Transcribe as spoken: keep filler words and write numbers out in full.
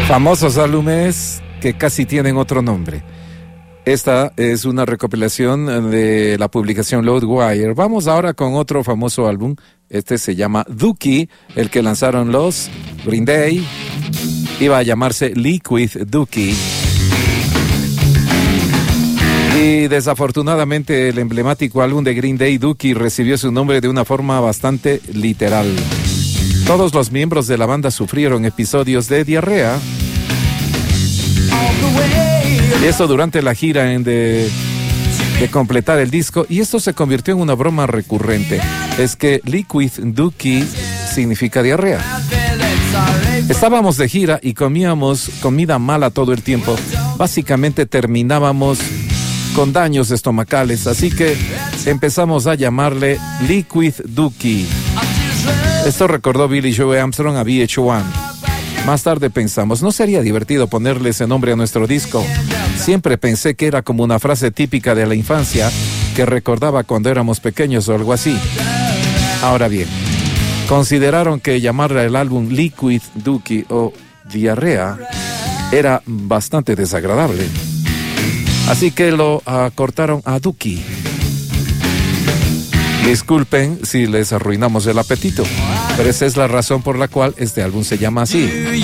Famosos álbumes que casi tienen otro nombre. Esta es una recopilación de la publicación Loudwire. Vamos ahora con otro famoso álbum. Este se llama Dookie, el que lanzaron los Green Day. Iba a llamarse Liquid Dookie. Y desafortunadamente el emblemático álbum de Green Day, Dookie, recibió su nombre de una forma bastante literal. Todos los miembros de la banda sufrieron episodios de diarrea. Y esto durante la gira en de, de completar el disco. Y esto se convirtió en una broma recurrente. Es que Liquid Dookie significa diarrea. Estábamos de gira y comíamos comida mala todo el tiempo. Básicamente terminábamos con daños estomacales. Así que empezamos a llamarle Liquid Dookie. Esto recordó Billy Joe Armstrong a V H uno. Más tarde pensamos, ¿no sería divertido ponerle ese nombre a nuestro disco? Siempre pensé que era como una frase típica de la infancia que recordaba cuando éramos pequeños o algo así. Ahora bien, consideraron que llamarle al álbum Liquid Dookie o Diarrea era bastante desagradable. Así que lo acortaron a Dookie. Disculpen si les arruinamos el apetito, pero esa es la razón por la cual este álbum se llama así.